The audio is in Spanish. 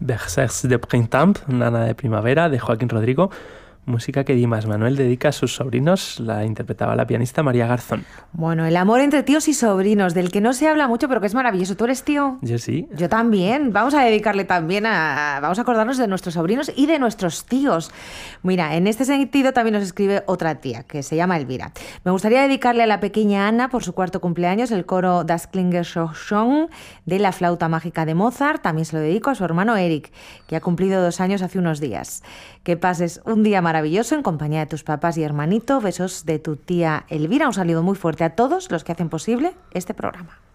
Bergers de Printemps, Nana de Primavera, de Joaquín Rodrigo. Música que Dimas Manuel dedica a sus sobrinos, la interpretaba la pianista María Garzón. Bueno, el amor entre tíos y sobrinos, del que no se habla mucho, pero que es maravilloso. ¿Tú eres tío? Yo sí. Yo también. Vamos a dedicarle también vamos a acordarnos de nuestros sobrinos y de nuestros tíos. Mira, en este sentido también nos escribe otra tía, que se llama Elvira. Me gustaría dedicarle a la pequeña Ana, por su 4º cumpleaños, el coro Das Klingelschön de la flauta mágica de Mozart. También se lo dedico a su hermano Eric, que ha cumplido 2 años hace unos días. Que pases un día maravilloso en compañía de tus papás y hermanito. Besos de tu tía Elvira. Un saludo muy fuerte a todos los que hacen posible este programa.